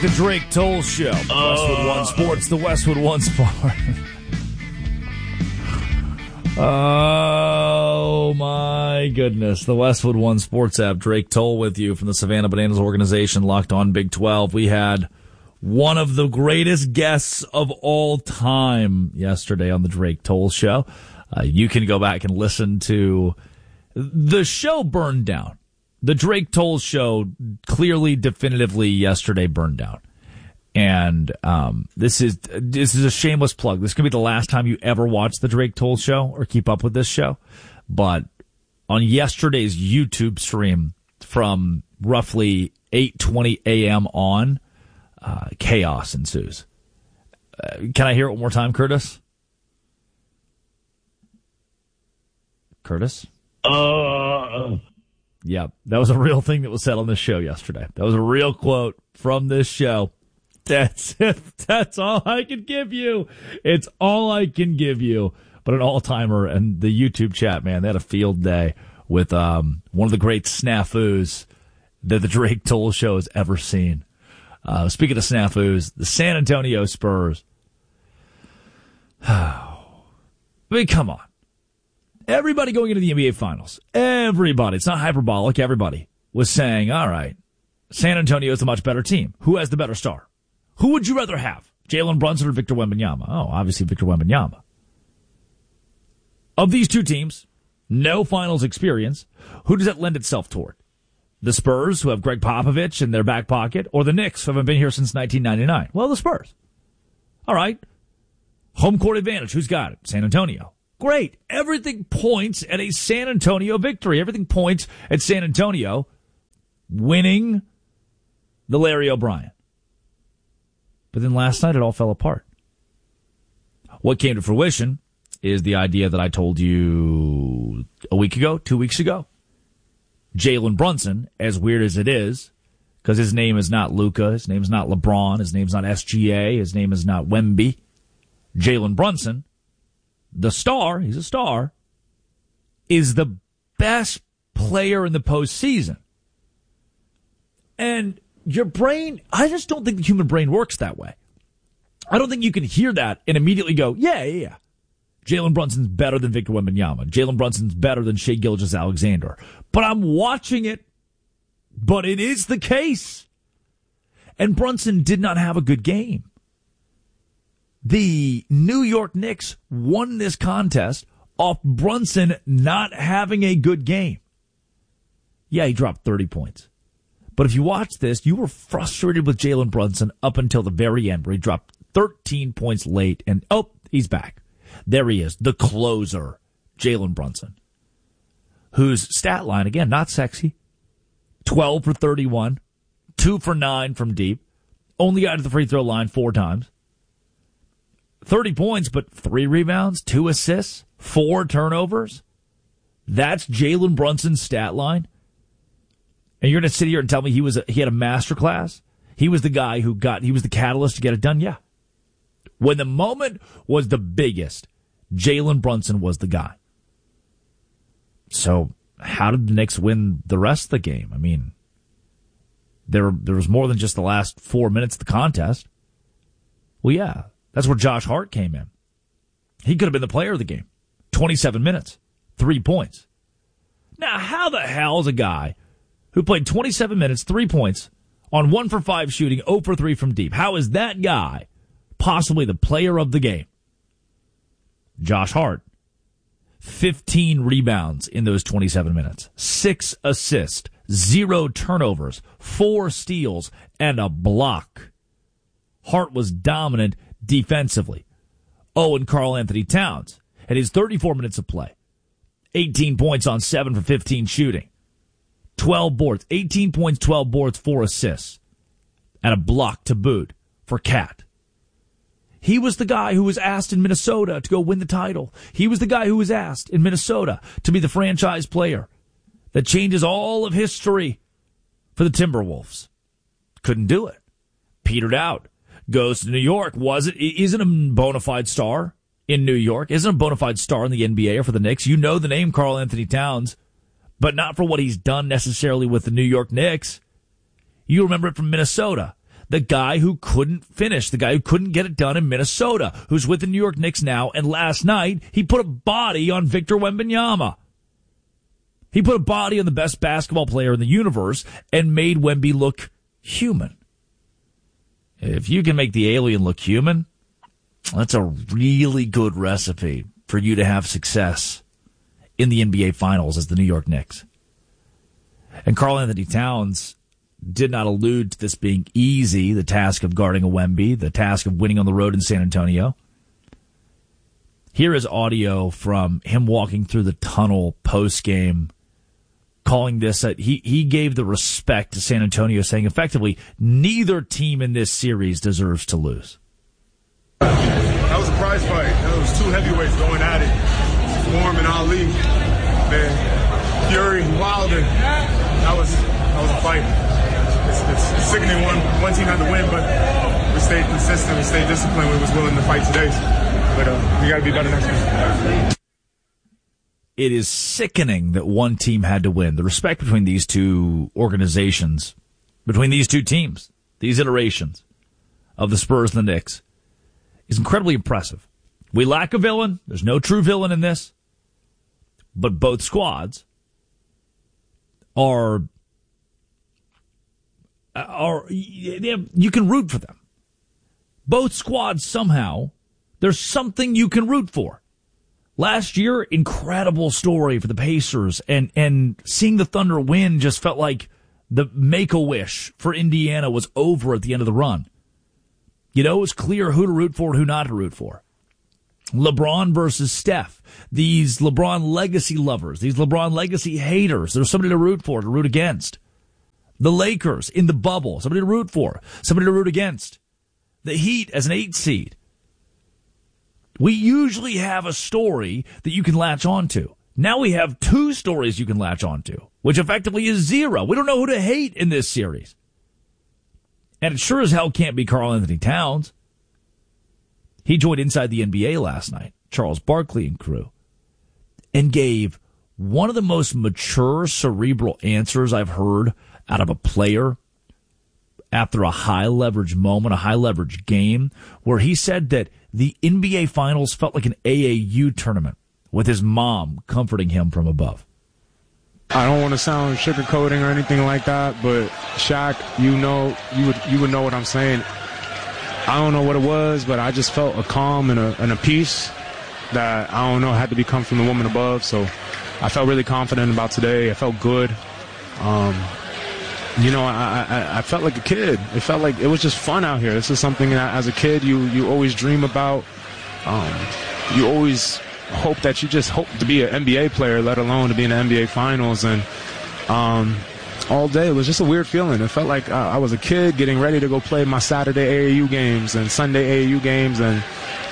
The Drake Toll Show. Westwood One Sports, the Westwood One Sport. Oh, my goodness. The Westwood One Sports app. Drake Toll with you from the Savannah Bananas organization, Locked On Big 12. We had one of the greatest guests of all time yesterday on the Drake Toll Show. You can go back and listen to the show burned down. The Drake Toll Show clearly, definitively yesterday burned down. And this is a shameless plug. This could be the last time you ever watch the Drake Toll Show or keep up with this show. But on yesterday's YouTube stream from roughly 8:20 a.m. on, chaos ensues. Can I hear it one more time, Curtis? Curtis? Yeah, that was a real thing that was said on this show yesterday. That was a real quote from this show. That's it. That's all I can give you. It's all I can give you. But an all-timer, and the YouTube chat, man, they had a field day with one of the great snafus that the Drake Toll Show has ever seen. Speaking of snafus, the San Antonio Spurs. I mean, come on. Everybody going into the NBA Finals, everybody, it's not hyperbolic, everybody was saying, all right, San Antonio is a much better team. Who has the better star? Who would you rather have, Jalen Brunson or Victor Wembanyama? Oh, obviously Victor Wembanyama. Of these two teams, no finals experience, who does that lend itself toward? The Spurs, who have Greg Popovich in their back pocket, or the Knicks, who haven't been here since 1999? Well, the Spurs. All right. Home court advantage, who's got it? San Antonio. Great. Everything points at a San Antonio victory. Everything points at San Antonio winning the Larry O'Brien. But then last night it all fell apart. What came to fruition is the idea that I told you a week ago, 2 weeks ago. Jalen Brunson, as weird as it is, because his name is not Luka, his name is not LeBron, his name is not SGA, his name is not Wemby. Jalen Brunson, the star, he's a star, is the best player in the postseason. And your brain, I just don't think the human brain works that way. I don't think you can hear that and immediately go, yeah. Jalen Brunson's better than Victor Wembanyama. Jalen Brunson's better than Shai Gilgeous-Alexander. But I'm watching it, but it is the case. And Brunson did not have a good game. The New York Knicks won this contest off Brunson not having a good game. Yeah, he dropped 30 points. But if you watch this, you were frustrated with Jalen Brunson up until the very end, where he dropped 13 points late, and he's back. There he is, the closer, Jalen Brunson, whose stat line, again, not sexy, 12 for 31, 2 for 9 from deep, only got to the free throw line 4 times. 30 points, but 3 rebounds, 2 assists, 4 turnovers. That's Jalen Brunson's stat line. And you're going to sit here and tell me he had a master class? He was the guy he was the catalyst to get it done? Yeah. When the moment was the biggest, Jalen Brunson was the guy. So how did the Knicks win the rest of the game? I mean, there was more than just the last 4 minutes of the contest. Well, yeah. That's where Josh Hart came in. He could have been the player of the game. 27 minutes, 3 points. Now, how the hell is a guy who played 27 minutes, 3 points, on 1 for 5 shooting, 0 for 3 from deep, how is that guy possibly the player of the game? Josh Hart, 15 rebounds in those 27 minutes, 6 assists, 0 turnovers, 4 steals, and a block. Hart was dominant defensively. And Karl Anthony Towns had his 34 minutes of play. 18 points on 7 for 15 shooting. 12 boards. 18 points, 12 boards, 4 assists. And a block to boot for Cat. He was the guy who was asked in Minnesota to go win the title. He was the guy who was asked in Minnesota to be the franchise player that changes all of history for the Timberwolves. Couldn't do it. Petered out. Goes to New York. Isn't a bona fide star in New York. Isn't a bona fide star in the NBA or for the Knicks. You know the name Karl Anthony Towns, but not for what he's done necessarily with the New York Knicks. You remember it from Minnesota. the guy who couldn't finish, the guy who couldn't get it done in Minnesota, who's with the New York Knicks now, and last night he put a body on Victor Wembanyama. He put a body on the best basketball player in the universe and made Wemby look human. If you can make the alien look human, that's a really good recipe for you to have success in the NBA Finals as the New York Knicks. And Karl-Anthony Towns did not allude to this being easy, the task of guarding a Wemby, the task of winning on the road in San Antonio. Here is audio from him walking through the tunnel post-game, calling this he gave the respect to San Antonio, saying effectively neither team in this series deserves to lose. That was a prize fight. That was two heavyweights going at it. Warm and Ali, man, Fury, Wilder. That was a fight. It's sickening. One team had to win, but we stayed consistent. We stayed disciplined. We was willing to fight today, but we got to be better next week. It is sickening that one team had to win. The respect between these two organizations, between these two teams, these iterations of the Spurs and the Knicks, is incredibly impressive. We lack a villain. There's no true villain in this. But both squads are you can root for them. Both squads somehow, there's something you can root for. Last year, incredible story for the Pacers, and seeing the Thunder win just felt like the Make-A-Wish for Indiana was over at the end of the run. You know, it was clear who to root for and who not to root for. LeBron versus Steph. These LeBron legacy lovers, these LeBron legacy haters. There's somebody to root for, to root against. The Lakers in the bubble, somebody to root for, somebody to root against. The Heat as an 8 seed. We usually have a story that you can latch onto. Now we have two stories you can latch onto, which effectively is zero. We don't know who to hate in this series. And it sure as hell can't be Karl-Anthony Towns. He joined Inside the NBA last night, Charles Barkley and crew, and gave one of the most mature, cerebral answers I've heard out of a player after a high-leverage moment, a high-leverage game, where he said that the NBA Finals felt like an AAU tournament with his mom comforting him from above. I don't want to sound sugarcoating or anything like that, but Shaq, you would know what I'm saying. I don't know what it was, but I just felt a calm and a peace that, I don't know, had to come from the woman above. So I felt really confident about today. I felt good. I felt like a kid. It felt like it was just fun out here. This is something that as a kid you always dream about. You always hope that you just hope to be an NBA player, let alone to be in the NBA Finals. And all day it was just a weird feeling. It felt like I was a kid getting ready to go play my Saturday AAU games and Sunday AAU games. And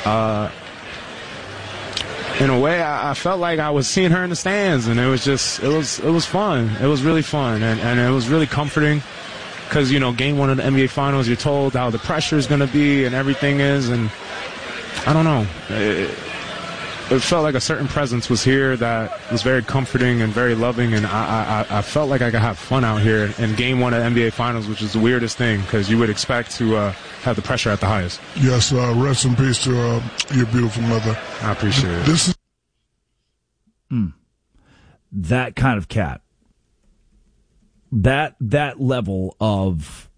in a way, I felt like I was seeing her in the stands, and it was fun. It was really fun, and it was really comforting because, game one of the NBA Finals, you're told how the pressure is going to be and everything is, and I don't know. It felt like a certain presence was here that was very comforting and very loving, and I felt like I could have fun out here in game one of the NBA Finals, which is the weirdest thing because you would expect to have the pressure at the highest. Yes, rest in peace to your beautiful mother. I appreciate it. This is that kind of cat. That level of,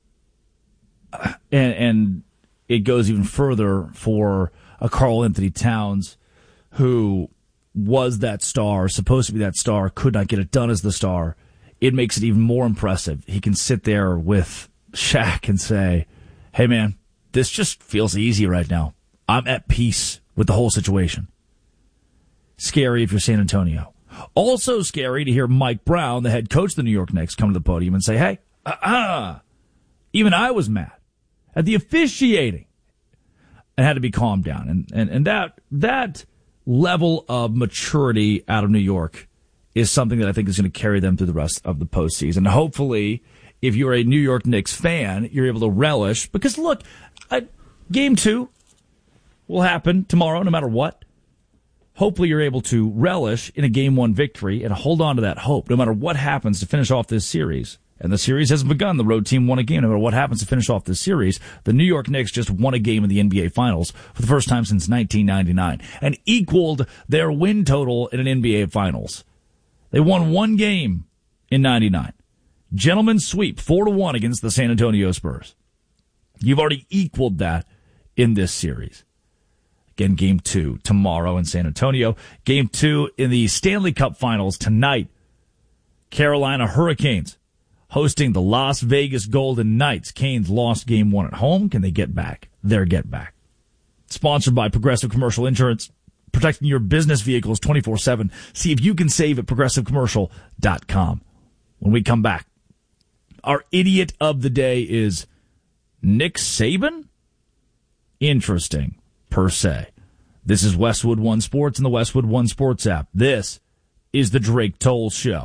and it goes even further for a Karl-Anthony Towns, who was that star, supposed to be that star, could not get it done as the star. It makes it even more impressive. He can sit there with Shaq and say, hey man, this just feels easy right now. I'm at peace with the whole situation. Scary if you're San Antonio. Also scary to hear Mike Brown, the head coach of the New York Knicks, come to the podium and say, hey, even I was mad at the officiating and had to be calmed down. And that level of maturity out of New York is something that I think is going to carry them through the rest of the postseason. Hopefully, if you're a New York Knicks fan, you're able to relish. Because, look, Game 2 will happen tomorrow no matter what. Hopefully you're able to relish in a Game 1 victory and hold on to that hope no matter what happens to finish off this series And the series hasn't begun. The road team won a game. No matter what happens to finish off this series, the New York Knicks just won a game in the NBA Finals for the first time since 1999 and equaled their win total in an NBA Finals. They won one game in 99. Gentlemen's sweep, 4-1 against the San Antonio Spurs. You've already equaled that in this series. Again, Game 2 tomorrow in San Antonio. Game 2 in the Stanley Cup Finals tonight. Carolina Hurricanes hosting the Las Vegas Golden Knights. Canes lost Game 1 at home. Can they get back their get back? Sponsored by Progressive Commercial Insurance, protecting your business vehicles 24/7. See if you can save at progressivecommercial.com. When we come back, our idiot of the day is Nick Saban? Interesting, per se. This is Westwood One Sports and the Westwood One Sports app. This is the Drake Toll Show.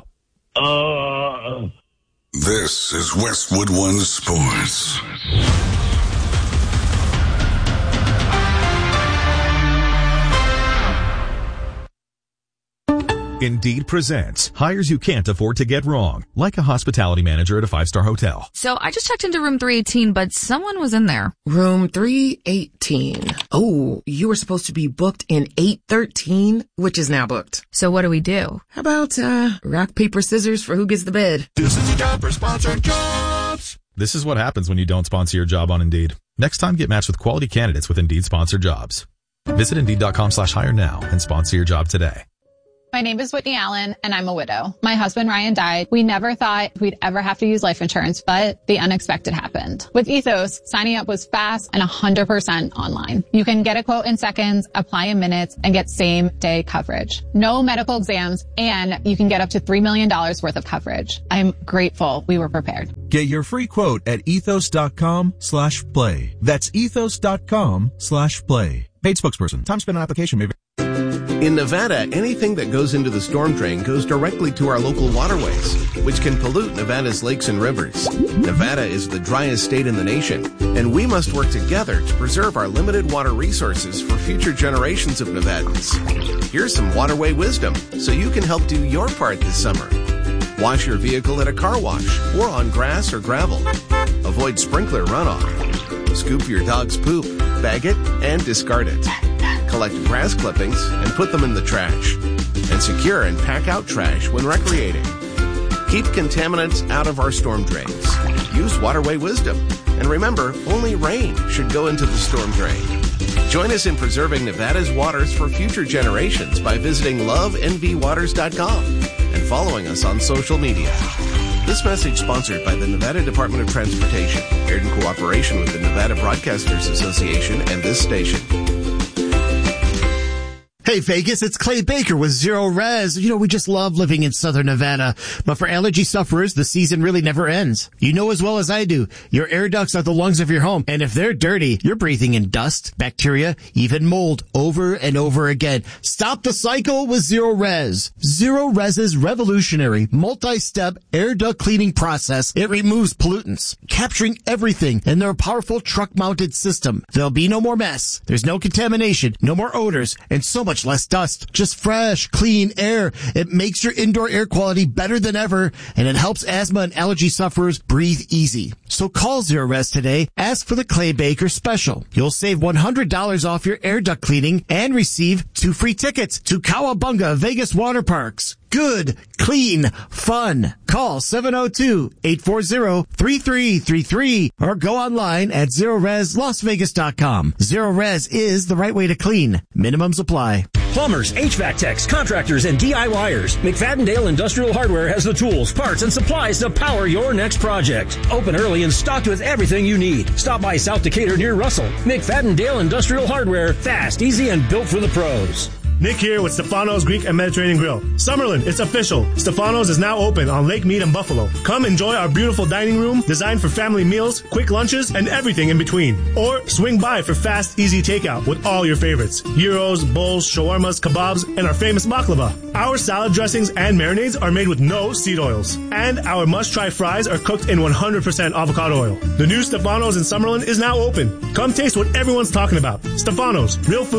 This is Westwood One Sports. Indeed presents hires you can't afford to get wrong, like a hospitality manager at a 5-star hotel. So I just checked into room 318, but someone was in there. Room 318. Oh, you were supposed to be booked in 813, which is now booked. So what do we do? How about, rock, paper, scissors for who gets the bed? This is a job for sponsored jobs. This is what happens when you don't sponsor your job on Indeed. Next time, get matched with quality candidates with Indeed sponsored jobs. Visit Indeed.com/hire now and sponsor your job today. My name is Whitney Allen, and I'm a widow. My husband, Ryan, died. We never thought we'd ever have to use life insurance, but the unexpected happened. With Ethos, signing up was fast and 100% online. You can get a quote in seconds, apply in minutes, and get same-day coverage. No medical exams, and you can get up to $3 million worth of coverage. I'm grateful we were prepared. Get your free quote at ethos.com/play. That's ethos.com/play. Paid spokesperson. Time spent on application may vary. In Nevada, anything that goes into the storm drain goes directly to our local waterways, which can pollute Nevada's lakes and rivers. Nevada is the driest state in the nation, and we must work together to preserve our limited water resources for future generations of Nevadans. Here's some waterway wisdom so you can help do your part this summer. Wash your vehicle at a car wash or on grass or gravel. Avoid sprinkler runoff. Scoop your dog's poop, bag it, and discard it. Collect grass clippings and put them in the trash. And secure and pack out trash when recreating. Keep contaminants out of our storm drains. Use waterway wisdom. And remember, only rain should go into the storm drain. Join us in preserving Nevada's waters for future generations by visiting lovenvwaters.com and following us on social media. This message sponsored by the Nevada Department of Transportation, aired in cooperation with the Nevada Broadcasters Association and this station. Hey Vegas, it's Clay Baker with Zero Res. You know, we just love living in Southern Nevada. But for allergy sufferers, the season really never ends. You know as well as I do, your air ducts are the lungs of your home. And if they're dirty, you're breathing in dust, bacteria, even mold over and over again. Stop the cycle with Zero Res. Zero Res's revolutionary multi-step air duct cleaning process. It removes pollutants, capturing everything in their powerful truck-mounted system. There'll be no more mess. There's no contamination, no more odors, and so much less dust. Just fresh, clean air. It makes your indoor air quality better than ever, and it helps asthma and allergy sufferers breathe easy. So call Zero Res today. Ask for the Clay Baker special. You'll save $100 off your air duct cleaning and receive 2 free tickets to Cowabunga Vegas Water Parks. Good, clean, fun. Call 702-840-3333 or go online at ZeroResLasVegas.com. Zero Res is the right way to clean. Minimums apply. Plumbers, HVAC techs, contractors, and DIYers. McFadden-Dale Industrial Hardware has the tools, parts, and supplies to power your next project. Open early and stocked with everything you need. Stop by South Decatur near Russell. McFadden-Dale Industrial Hardware. Fast, easy, and built for the pros. Nick here with Stefano's Greek and Mediterranean Grill. Summerlin, it's official. Stefano's is now open on Lake Mead and Buffalo. Come enjoy our beautiful dining room designed for family meals, quick lunches, and everything in between. Or swing by for fast, easy takeout with all your favorites. Gyros, bowls, shawarmas, kebabs, and our famous baklava. Our salad dressings and marinades are made with no seed oils. And our must-try fries are cooked in 100% avocado oil. The new Stefano's in Summerlin is now open. Come taste what everyone's talking about. Stefano's, real food.